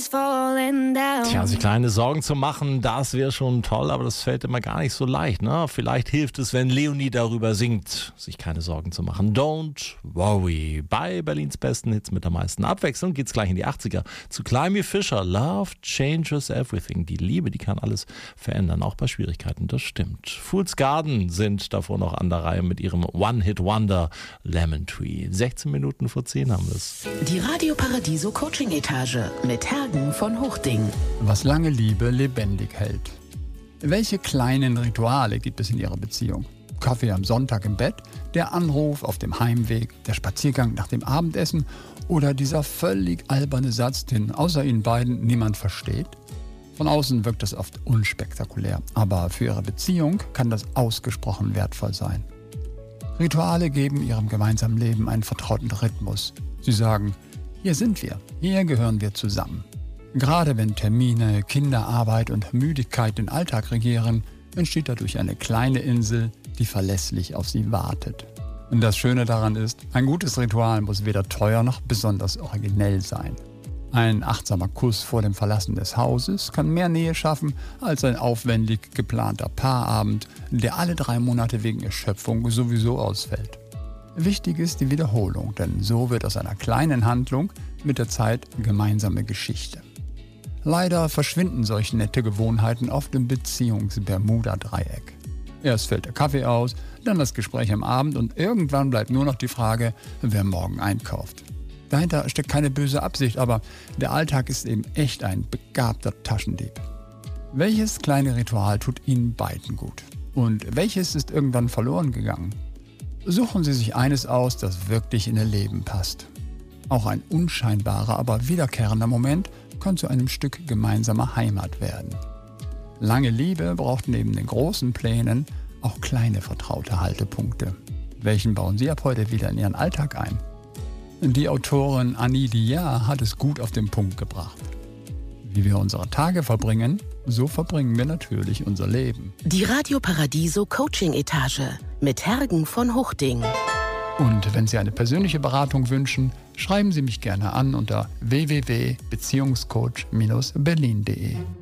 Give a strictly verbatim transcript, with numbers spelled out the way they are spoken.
Tja, sich kleine Sorgen zu machen, das wäre schon toll, aber das fällt immer gar nicht so leicht, ne? Vielleicht hilft es, wenn Leonie darüber singt, sich keine Sorgen zu machen. Don't worry. Bei Berlins besten Hits mit der meisten Abwechslung geht's gleich in die achtziger zu Climby Fisher. Love changes everything. Die Liebe, die kann alles verändern, auch bei Schwierigkeiten, das stimmt. Fool's Garden sind davor noch an der Reihe mit ihrem One-Hit-Wonder Lemon Tree. sechzehn Minuten vor zehn haben wir es. Die Radio Paradiso Coaching-Etage mit Hergen von Hochding. Was lange Liebe lebendig hält. Welche kleinen Rituale gibt es in Ihrer Beziehung? Kaffee am Sonntag im Bett, der Anruf auf dem Heimweg, der Spaziergang nach dem Abendessen oder dieser völlig alberne Satz, den außer Ihnen beiden niemand versteht? Von außen wirkt das oft unspektakulär, aber für Ihre Beziehung kann das ausgesprochen wertvoll sein. Rituale geben Ihrem gemeinsamen Leben einen vertrauten Rhythmus. Sie sagen, hier sind wir, hier gehören wir zusammen. Gerade wenn Termine, Kinderarbeit und Müdigkeit den Alltag regieren, entsteht dadurch eine kleine Insel, die verlässlich auf Sie wartet. Und das Schöne daran ist, ein gutes Ritual muss weder teuer noch besonders originell sein. Ein achtsamer Kuss vor dem Verlassen des Hauses kann mehr Nähe schaffen als ein aufwendig geplanter Paarabend, der alle drei Monate wegen Erschöpfung sowieso ausfällt. Wichtig ist die Wiederholung, denn so wird aus einer kleinen Handlung mit der Zeit gemeinsame Geschichte. Leider verschwinden solche nette Gewohnheiten oft im Beziehungs-Bermuda-Dreieck. Erst fällt der Kaffee aus, dann das Gespräch am Abend und irgendwann bleibt nur noch die Frage, wer morgen einkauft. Dahinter steckt keine böse Absicht, aber der Alltag ist eben echt ein begabter Taschendieb. Welches kleine Ritual tut Ihnen beiden gut? Und welches ist irgendwann verloren gegangen? Suchen Sie sich eines aus, das wirklich in Ihr Leben passt. Auch ein unscheinbarer, aber wiederkehrender Moment kann zu einem Stück gemeinsamer Heimat werden. Lange Liebe braucht neben den großen Plänen auch kleine vertraute Haltepunkte. Welchen bauen Sie ab heute wieder in Ihren Alltag ein? Die Autorin Annie Dillard hat es gut auf den Punkt gebracht. Wie wir unsere Tage verbringen, so verbringen wir natürlich unser Leben. Die Radio Paradiso Coaching-Etage mit Hergen von Hochding. Und wenn Sie eine persönliche Beratung wünschen, schreiben Sie mich gerne an unter w w w punkt beziehungscoach Bindestrich berlin punkt de.